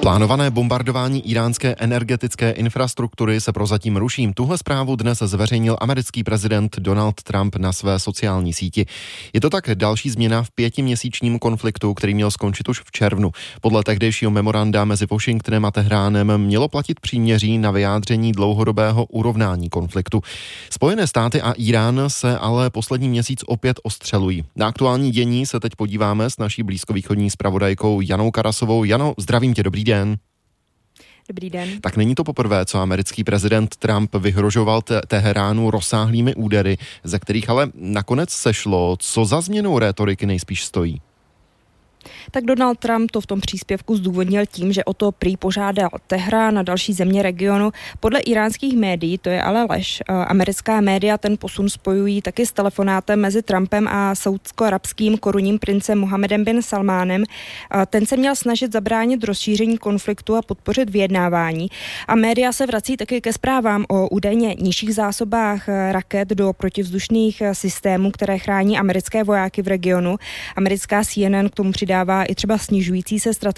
Plánované bombardování íránské energetické infrastruktury se prozatím ruší. Tuhle zprávu dnes zveřejnil americký prezident Donald Trump na své sociální síti. Je to tak další změna v 5měsíčním konfliktu, který měl skončit už v červnu. Podle tehdejšího memoranda mezi Washingtonem a Tehránem mělo platit příměří na vyjádření dlouhodobého urovnání konfliktu. Spojené státy a Irán se ale poslední měsíc opět ostřelují. Na aktuální dění se teď podíváme s naší blízkovýchodní zpravodajkou Janou Karasovou. Jano, zdravím tě, dobrý den. Dobrý den. Tak není to poprvé, co americký prezident Trump vyhrožoval Teheránu rozsáhlými údery, ze kterých ale nakonec sešlo. Co za změnou rétoriky nejspíš stojí? Tak Donald Trump to v tom příspěvku zdůvodnil tím, že o to prý požádal Teherán a další země regionu. Podle iránských médií to je ale lež. Americká média ten posun spojují taky s telefonátem mezi Trumpem a saúdsko-arabským korunním princem Mohammedem bin Salmánem. Ten se měl snažit zabránit rozšíření konfliktu a podpořit vyjednávání. A média se vrací taky ke zprávám o údajně nižších zásobách raket do protivzdušných systémů, které chrání americké vojáky v regionu. Americká CNN k tomu přidává i třeba snižující se strategie